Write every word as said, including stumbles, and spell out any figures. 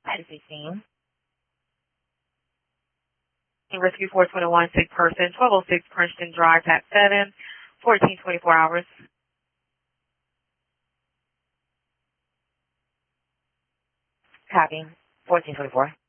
ten sixteen. Rescue four twenty-one, sick person, twelve oh six Princeton Drive, Tap seven, fourteen twenty-four hours. Copy, fourteen twenty-four.